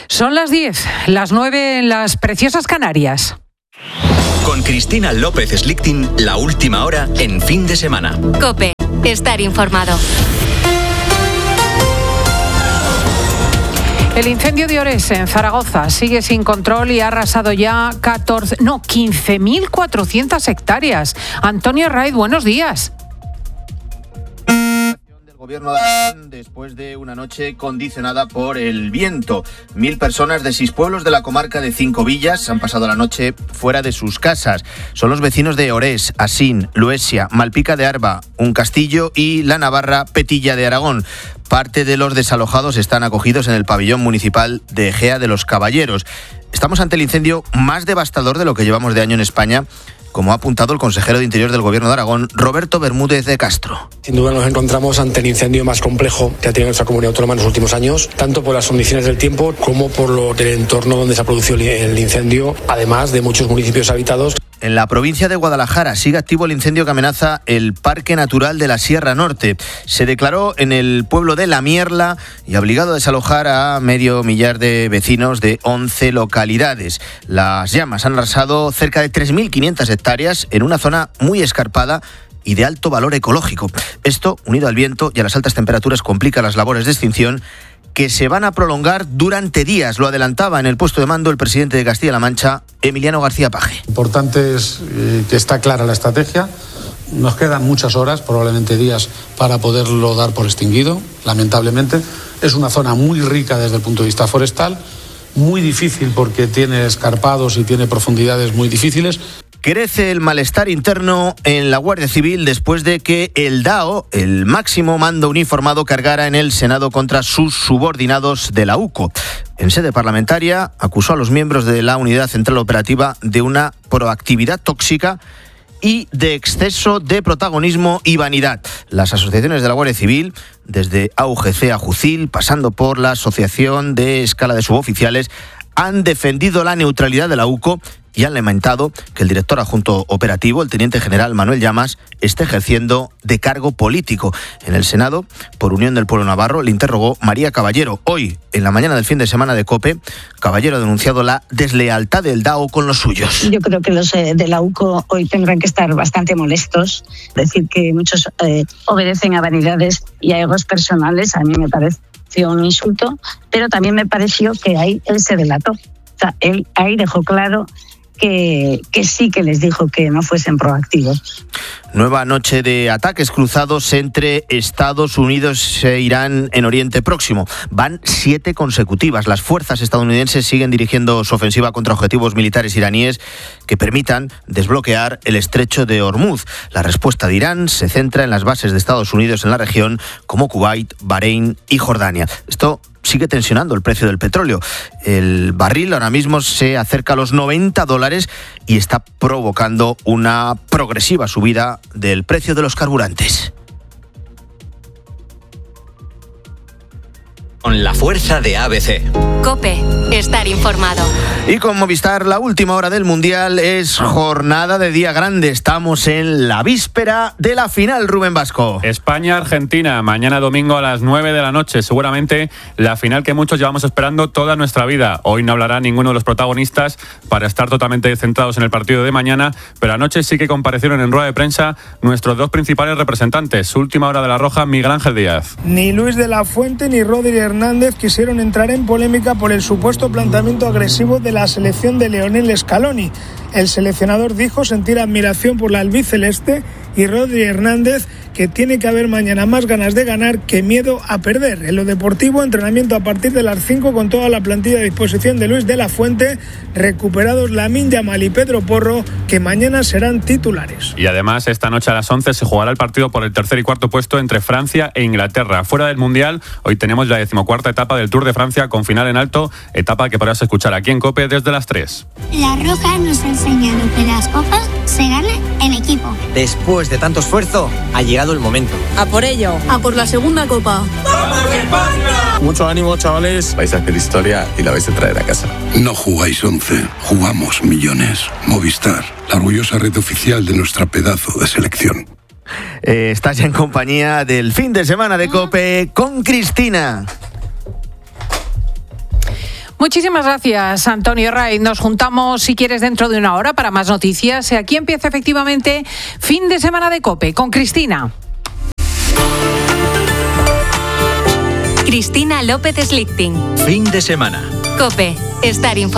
Son las 10, las 9 en las preciosas Canarias. Con Cristina López Slichting, la última hora en Fin de Semana. COPE, estar informado. El incendio de Orés en Zaragoza sigue sin control y ha arrasado ya 15.400 hectáreas. Antonio Raiz, buenos días. Gobierno de Aragón después de una noche condicionada por el viento. 1.000 personas de 6 pueblos de la comarca de 5 villas han pasado la noche fuera de sus casas. Son los vecinos de Orés, Asín, Luesia, Malpica de Arba, Un Castillo y la navarra Petilla de Aragón. Parte de los desalojados están acogidos en el pabellón municipal de Egea de los Caballeros. Estamos ante el incendio más devastador de lo que llevamos de año en España, como ha apuntado el consejero de Interior del Gobierno de Aragón, Roberto Bermúdez de Castro. Sin duda nos encontramos ante el incendio más complejo que ha tenido nuestra comunidad autónoma en los últimos años, tanto por las condiciones del tiempo como por lo del entorno donde se ha producido el incendio, además de muchos municipios habitados. En la provincia de Guadalajara sigue activo el incendio que amenaza el Parque Natural de la Sierra Norte. Se declaró en el pueblo de La Mierla y ha obligado a desalojar a medio millar de vecinos de 11 localidades. Las llamas han arrasado cerca de 3.500 hectáreas en una zona muy escarpada y de alto valor ecológico. Esto, unido al viento y a las altas temperaturas, complica las labores de extinción, que se van a prolongar durante días. Lo adelantaba en el puesto de mando el presidente de Castilla-La Mancha, Emiliano García Paje. Importante es que está clara la estrategia. Nos quedan muchas horas, probablemente días, para poderlo dar por extinguido, lamentablemente. Es una zona muy rica desde el punto de vista forestal, muy difícil porque tiene escarpados y tiene profundidades muy difíciles. Crece el malestar interno en la Guardia Civil después de que el DAO, el máximo mando uniformado, cargara en el Senado contra sus subordinados de la UCO. En sede parlamentaria, acusó a los miembros de la Unidad Central Operativa de una proactividad tóxica y de exceso de protagonismo y vanidad. Las asociaciones de la Guardia Civil, desde AUGC a JUCIL, pasando por la Asociación de Escala de Suboficiales, han defendido la neutralidad de la UCO y han lamentado que el director adjunto operativo, el teniente general Manuel Llamas, esté ejerciendo de cargo político. En el Senado, por Unión del Pueblo Navarro, le interrogó María Caballero. Hoy, en la mañana del fin de semana de COPE, Caballero ha denunciado la deslealtad del DAO con los suyos. Yo creo que los de la UCO hoy tendrán que estar bastante molestos. Decir que muchos obedecen a vanidades y a egos personales, a mí me parece un insulto, pero también me pareció que ahí él se delató. O sea, él ahí dejó claro que sí que les dijo que no fuesen proactivos. Nueva noche de ataques cruzados entre Estados Unidos e Irán en Oriente Próximo. Van 7 consecutivas. Las fuerzas estadounidenses siguen dirigiendo su ofensiva contra objetivos militares iraníes que permitan desbloquear el estrecho de Hormuz. La respuesta de Irán se centra en las bases de Estados Unidos en la región, como Kuwait, Bahrein y Jordania. Esto sigue tensionando el precio del petróleo. El barril ahora mismo se acerca a los $90 y está provocando una progresiva subida del precio de los carburantes. Con la fuerza de ABC. COPE, estar informado. Y con Movistar, la última hora del Mundial es jornada de día grande. Estamos en la víspera de la final, Rubén Vasco. España-Argentina, mañana domingo a las 9 de la noche. Seguramente la final que muchos llevamos esperando toda nuestra vida. Hoy no hablará ninguno de los protagonistas para estar totalmente centrados en el partido de mañana, pero anoche sí que comparecieron en rueda de prensa nuestros dos principales representantes. Última hora de la Roja, Miguel Ángel Díaz. Ni Luis de la Fuente ni Rodri Hernández quisieron entrar en polémica por el supuesto planteamiento agresivo de la selección de Lionel Scaloni. El seleccionador dijo sentir admiración por la albiceleste y Rodri Hernández que tiene que haber mañana más ganas de ganar que miedo a perder. En lo deportivo, entrenamiento a partir de las 5 con toda la plantilla a disposición de Luis de la Fuente, recuperados Lamine Yamal y Pedro Porro, que mañana serán titulares. Y además, esta noche a las 11 se jugará el partido por el tercer y cuarto puesto entre Francia e Inglaterra. Fuera del Mundial, hoy tenemos la 14ª etapa del Tour de Francia con final en alto, etapa que podrás escuchar aquí en COPE desde las 3. La Roja nos ha enseñado que las copas se ganan en equipo. Después de tanto esfuerzo, ha llegado el momento. A por ello. A por la segunda copa. ¡Vamos España! Mucho ánimo, chavales. Vais a hacer historia y la vais a traer a casa. No jugáis 11, jugamos millones. Movistar, la orgullosa red oficial de nuestra pedazo de selección. Estás ya en compañía del fin de semana de COPE con Cristina. Muchísimas gracias, Antonio Raiz. Nos juntamos, si quieres, dentro de una hora para más noticias. Aquí empieza efectivamente fin de semana de COPE con Cristina. Cristina López Slichting. Fin de semana. COPE. Estar informado.